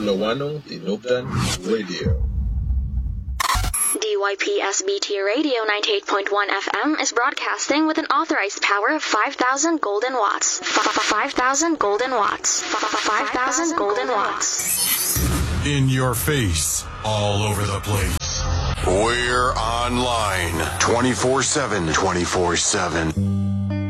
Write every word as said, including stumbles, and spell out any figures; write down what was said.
Fulawano Tinubdan Radio. D Y P S B T Radio ninety-eight point one F M is broadcasting with an authorized power of five thousand golden watts. five thousand golden watts. five thousand golden watts. In your face, all over the place. We're online twenty-four seven. twenty-four seven.